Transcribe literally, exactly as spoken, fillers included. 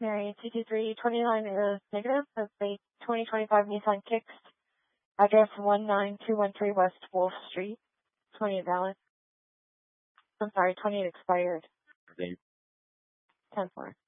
Mary, two two three two nine is negative. That's a twenty twenty-five Nissan Kicks. Address one nine two one three West Wolf Street. twenty-eight valid. I'm sorry, twenty-eight expired. Okay. ten four.